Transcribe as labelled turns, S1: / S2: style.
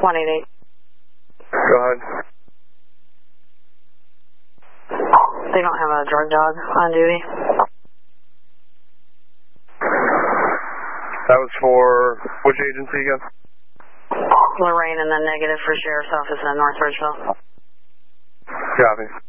S1: 188.
S2: Go ahead.
S1: They don't have a drug dog on duty.
S2: That was for which agency again?
S1: Lorraine, and then negative for Sheriff's Office in North Ridgeville.
S2: Copy.